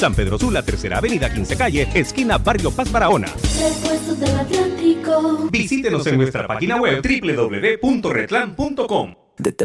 San Pedro Sula, Tercera Avenida, 15 Calle, esquina Barrio Paz Barahona. Repuestos del Atlántico. Visítenos en nuestra página web www.retlan.com.